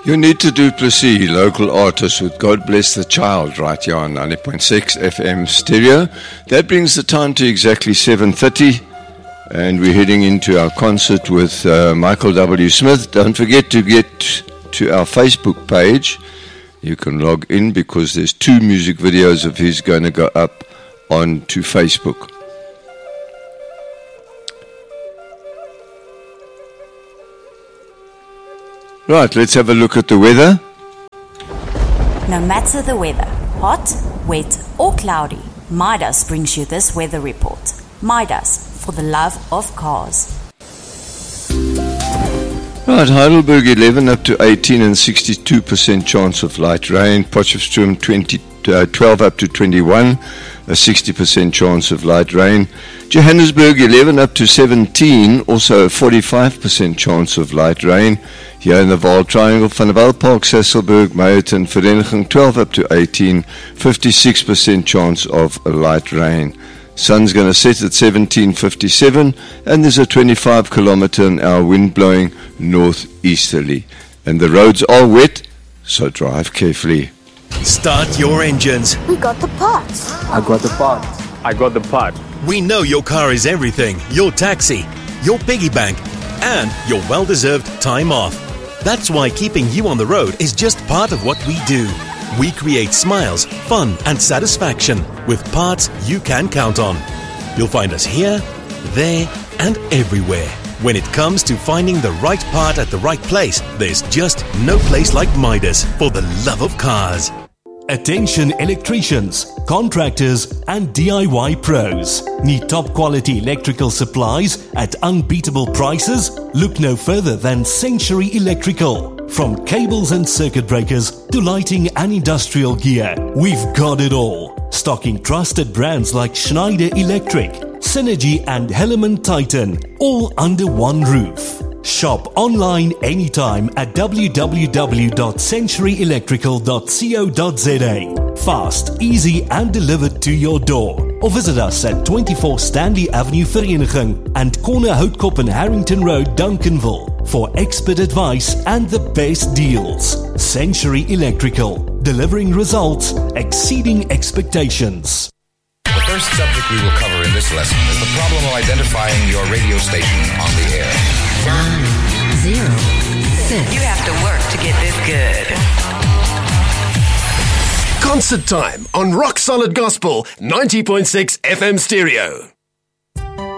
Unita Du Plessis, local artist with God Bless the Child, right here on 90.6 FM stereo. That brings the time to exactly 7:30, and we're heading into our concert with Michael W. Smith. Don't forget to get to our Facebook page. You can log in because there's 2 music videos of his going to go up onto Facebook. Right, let's have a look at the weather. No matter the weather, hot, wet or cloudy, Midas brings you this weather report. Midas, for the love of cars. Right, Heidelberg 11 up to 18 and 62% chance of light rain. Potchefstroom 12 up to 21, a 60% chance of light rain. Johannesburg 11 up to 17, also a 45% chance of light rain. Here in the Vaal Triangle, Van der Walt Park, Sasolburg, Meyerton, Vereniging 12 up to 18, 56% chance of light rain. Sun's going to set at 17:57, and there's a 25 kilometer an hour wind blowing northeasterly. And the roads are wet, so drive carefully. Start your engines. We got the parts. I got the part. I got the part. We know your car is everything. Your taxi, your piggy bank, and your well-deserved time off. That's why keeping you on the road is just part of what we do. We create smiles, fun, and satisfaction with parts you can count on. You'll find us here, there, and everywhere. When it comes to finding the right part at the right place, there's just no place like Midas for the love of cars. Attention electricians, contractors and DIY pros. Need top quality electrical supplies at unbeatable prices? Look no further than Century Electrical. From cables and circuit breakers to lighting and industrial gear, we've got it all. Stocking trusted brands like Schneider Electric, Synergy and Helaman Titan, all under one roof. Shop online anytime at www.centuryelectrical.co.za. Fast, easy and delivered to your door. Or visit us at 24 Stanley Avenue, Vereniging and Corner Houtkop and Harrington Road, Duncanville for expert advice and the best deals. Century Electrical, delivering results exceeding expectations. The first subject we will cover in this lesson is the problem of identifying your radio station on the air. 906. You have to work to get this good. Concert time on Rock Solid Gospel 90.6 FM stereo.